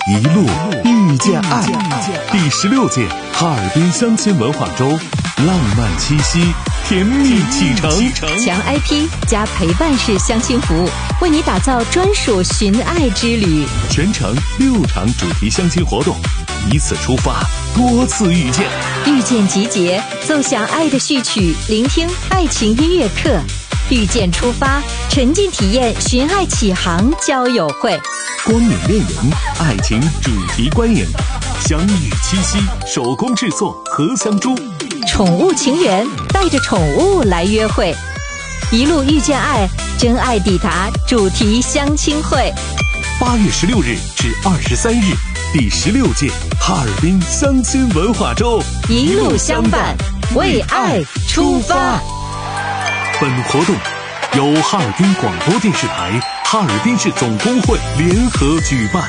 一路遇见爱，第16届哈尔滨相亲文化周，浪漫七夕，甜蜜启程。 强 IP 加陪伴式相亲服务，为你打造专属寻爱之旅。 全程6场主题相亲活动，一次出发，多次遇见。 遇见集结，奏响爱的序曲，聆听爱情音乐课。遇见出发，沉浸体验寻爱启航交友会。 光影恋人，爱情主题观影，相遇七夕，手工制作荷香珠。 宠物情缘，带着宠物来约会。一路遇见爱，真爱抵达主题相亲会。 8月16日至23日，第16届哈尔滨相亲文化周， 一路相伴，为爱出发。 本活动由哈尔滨广播电视台、哈尔滨市总工会联合举办。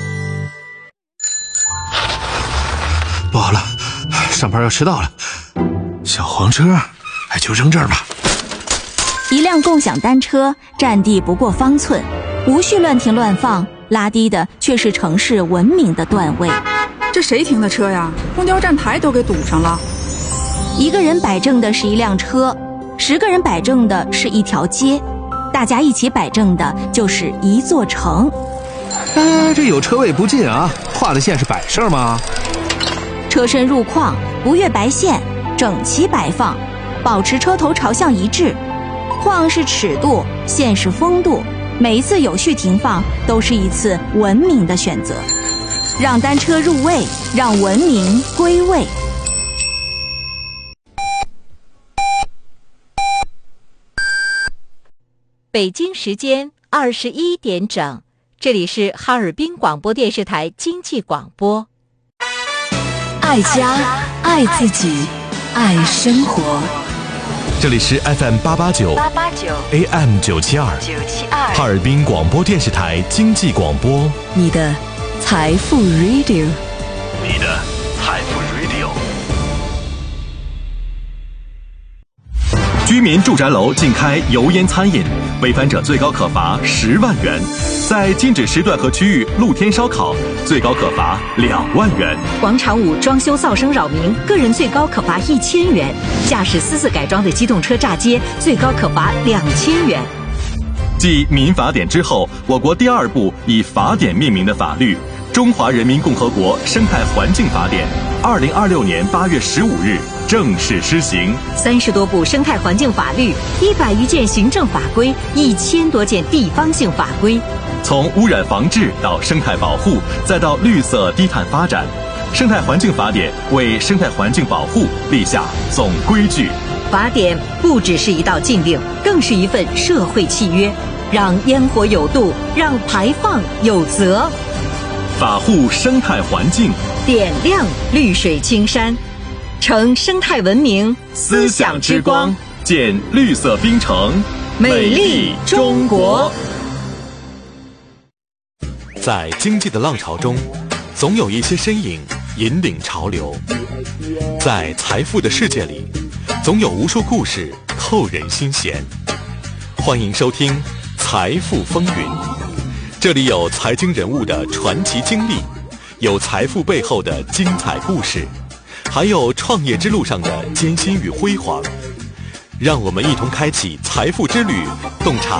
不好了，上班要迟到了。小黄车，就扔这儿吧。 一辆共享单车，占地不过方寸，无序乱停乱放，拉低的却是城市文明的段位。 这谁停的车呀？公交站台都给堵上了。 一个人摆正的是一辆车，10个人摆正的是一条街，大家一起摆正的就是一座城。 这有车位不进啊，画的线是摆设吗？ 车身入框，不越白线，整齐摆放，保持车头朝向一致。框是尺度，线是风度，每一次有序停放都是一次文明的选择。让单车入位，让文明归位。 北京时间21点整，这里是哈尔滨广播电视台经济广播。爱家，爱自己，爱生活。 这里是 FM 889 AM 972哈尔滨广播电视台经济广播， 你的财富 Radio， 你的财富 Radio。 居民住宅楼禁开油烟餐饮，违反者最高可罚10万元；在禁止时段和区域露天烧烤，最高可罚2万元。 广场舞装修噪声扰民，个人最高可罚1000元；驾驶私自改装的机动车炸街，最高可罚2000元。 继民法典之后，我国第2部以法典命名的法律《中华人民共和国生态环境法典》，2026年8月15日正式施行。 30多部生态环境法律，100余件行政法规，1000多件地方性法规。 从污染防治到生态保护，再到绿色低碳发展，生态环境法典为生态环境保护立下总规矩。 法典不只是一道禁令，更是一份社会契约，让烟火有度，让排放有责。 法护生态环境， 点亮绿水青山，成生态文明思想之光，建绿色滨城， 美丽中国。 在经济的浪潮中，总有一些身影引领潮流；在财富的世界里，总有无数故事扣人心弦。欢迎收听《财富风云》，这里有财经人物的传奇经历，有财富背后的精彩故事，还有创业之路上的艰辛与辉煌。让我们一同开启财富之旅，洞察